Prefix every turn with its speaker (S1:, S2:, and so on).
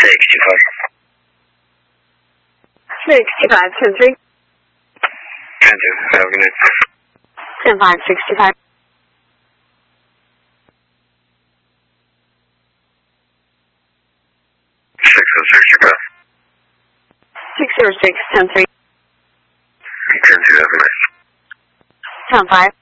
S1: 65, 10-3.
S2: 10-2, have a good night.
S1: 10-5, 65.
S2: 606,
S1: 606, 10-3.
S2: 10-2, have a good night.
S1: 10-5.